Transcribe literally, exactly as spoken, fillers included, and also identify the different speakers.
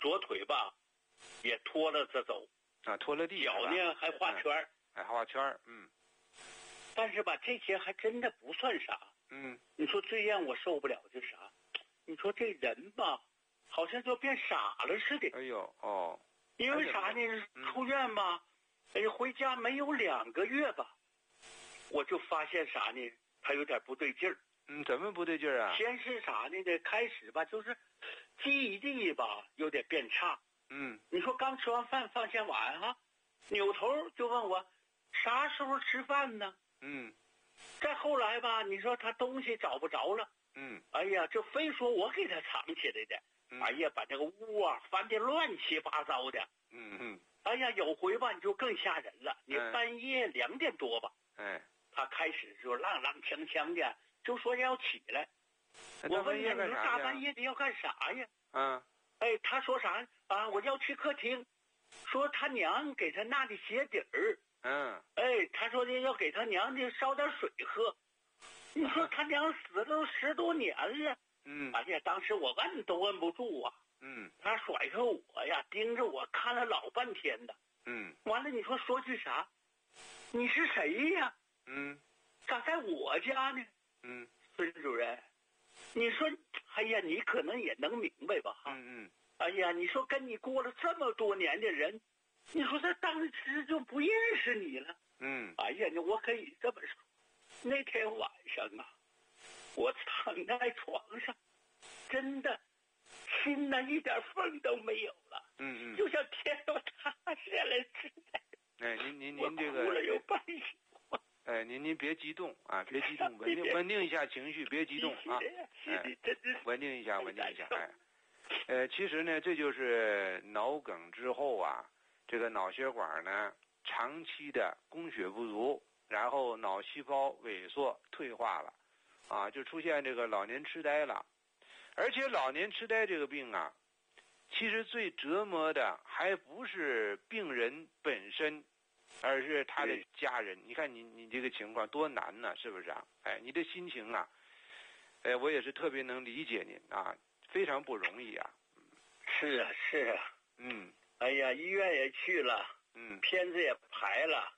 Speaker 1: 左腿吧也拖了着走
Speaker 2: 啊，拖了地，
Speaker 1: 脚呢还画圈儿，
Speaker 2: 还画圈儿，嗯。
Speaker 1: 但是吧，这些还真的不算啥。
Speaker 2: 嗯，
Speaker 1: 你说最让我受不了的啥？你说这人吧，好像就变傻了似的。
Speaker 2: 哎呦哦，
Speaker 1: 因为啥呢？
Speaker 2: 嗯、
Speaker 1: 出院吧，哎，回家没有两个月吧，我就发现啥呢？他有点不对劲儿。
Speaker 2: 嗯，怎么不对劲儿啊？
Speaker 1: 先是啥呢？这开始吧，就是记忆力吧有点变差。
Speaker 2: 嗯，
Speaker 1: 你说刚吃完饭放下碗哈，扭头就问我啥时候吃饭呢？
Speaker 2: 嗯，
Speaker 1: 再后来吧，你说他东西找不着了。
Speaker 2: 嗯，
Speaker 1: 哎呀，就非说我给他藏起来的。
Speaker 2: 嗯、
Speaker 1: 哎呀，把这个屋啊翻得乱七八糟的。
Speaker 2: 嗯嗯。
Speaker 1: 哎呀，有回吧你就更吓人了。你半夜两点多吧，
Speaker 2: 哎，
Speaker 1: 他开始就踉踉跄跄的，就说要起来。我问他，你说大半夜的要干啥呀？
Speaker 2: 嗯。
Speaker 1: 哎，他说啥啊？我要去客厅，说他娘给他纳的鞋底儿。
Speaker 2: 嗯。
Speaker 1: 哎，他说的要给他娘的烧点水喝。你说他娘死了都十多年了。
Speaker 2: 嗯。
Speaker 1: 哎呀，当时我问都问不住啊。
Speaker 2: 嗯。
Speaker 1: 他甩开我呀，盯着我看了老半天的。
Speaker 2: 嗯。
Speaker 1: 完了，你说说句啥？你是谁呀？
Speaker 2: 嗯。
Speaker 1: 咋在我家呢？
Speaker 2: 嗯。
Speaker 1: 孙主任，你说，哎呀，你可能也能明白吧？哈。
Speaker 2: 嗯嗯。
Speaker 1: 哎呀，你说跟你过了这么多年的人，你说他当时就不认识你了？
Speaker 2: 嗯。
Speaker 1: 哎呀，我可以这么说，那天晚上啊，我躺在床上，真的心呐一点缝都没有了。
Speaker 2: 嗯嗯。
Speaker 1: 就像天要塌下来似的。
Speaker 2: 哎，您您您这个。
Speaker 1: 我哭了有半夜。
Speaker 2: 哎，您您别激动啊，别激动，稳定稳定一下情绪，别激动啊，哎，稳定一下，稳定一下，哎，呃，其实呢，这就是脑梗之后啊，这个脑血管呢长期的供血不足，然后脑细胞萎缩退化了，啊，就出现这个老年痴呆了，而且老年痴呆这个病啊，其实最折磨的还不是病人本身。而是他的家人，你看你你这个情况多难呢，是不是啊？哎，你的心情啊，哎，我也是特别能理解您啊，非常不容易啊。
Speaker 1: 是啊，是啊。
Speaker 2: 嗯。
Speaker 1: 哎呀，医院也去了，
Speaker 2: 嗯，
Speaker 1: 片子也排了，